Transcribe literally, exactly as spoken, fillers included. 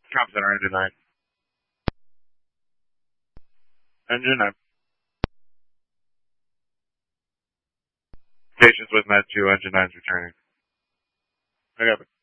Comp Center, engine nine. Engine nine. Stations with Med two, engine nine's returning. I got it.